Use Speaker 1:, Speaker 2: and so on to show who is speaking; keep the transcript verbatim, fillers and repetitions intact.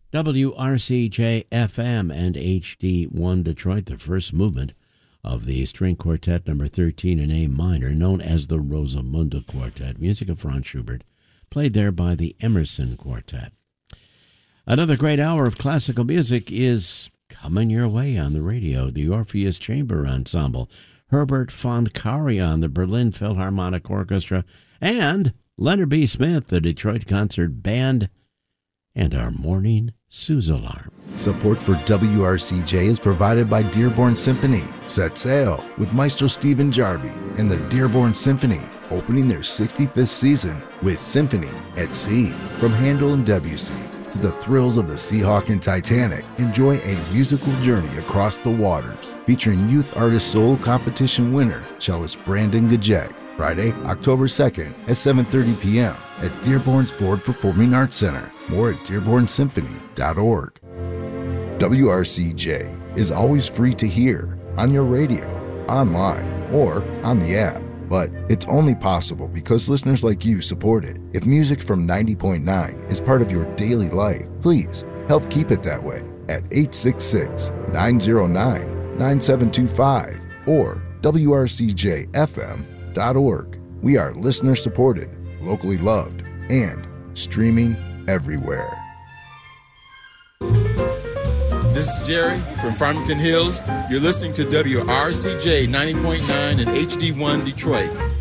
Speaker 1: W R C J F M and H D one Detroit, the first movement of the string quartet number thirteen in A minor, known as the Rosamunde Quartet, music of Franz Schubert, played there by the Emerson Quartet. Another great hour of classical music is coming your way on the radio. The Orpheus Chamber Ensemble, Herbert von Karajan, the Berlin Philharmonic Orchestra, and Leonard B. Smith, the Detroit Concert Band, and our morning Suze Alarm.
Speaker 2: Support for W R C J is provided by Dearborn Symphony. Set sail with Maestro Stephen Jarvie and the Dearborn Symphony, opening their sixty-fifth season with Symphony at Sea. From Handel and Debussy to the thrills of the Seahawk and Titanic, enjoy a musical journey across the waters. Featuring Youth Artist Soul Competition winner, cellist Brandon Gajek. Friday, October second at seven thirty p.m. at Dearborn's Ford Performing Arts Center. More at dearborn symphony dot org. W R C J is always free to hear on your radio, online, or on the app. But it's only possible because listeners like you support it. If music from ninety point nine is part of your daily life, please help keep it that way at eight six six, nine zero nine, nine seven two five or W R C J F M dot org. We are listener supported, locally loved, and streaming everywhere.
Speaker 3: This is Jerry from Farmington Hills. You're listening to W R C J ninety point nine and H D one Detroit.